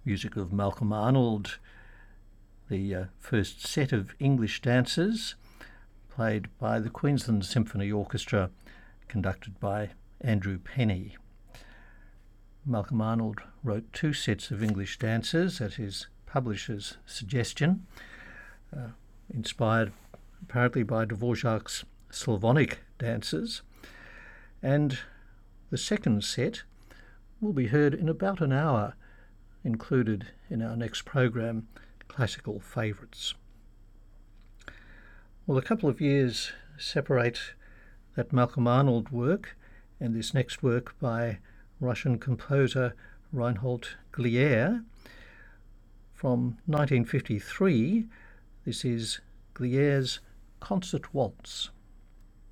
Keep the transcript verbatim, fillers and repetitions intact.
music of Malcolm Arnold, the uh, first set of English dances played by the Queensland Symphony Orchestra, conducted by Andrew Penny. Malcolm Arnold wrote two sets of English dances at his publisher's suggestion, uh, inspired apparently by Dvorak's Slavonic dances, and the second set will be heard in about an hour, included in our next program, Classical Favourites. Well, a couple of years separate that Malcolm Arnold work and this next work by Russian composer Reinhold Glier. From nineteen fifty-three, this is Glier's Concert Waltz.